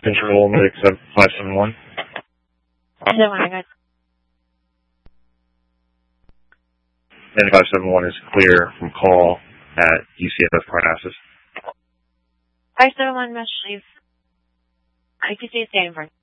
Control Medic 571. 571 is clear from call at UCSF Parnassus. 571 Mesh, leave. I can see it standing for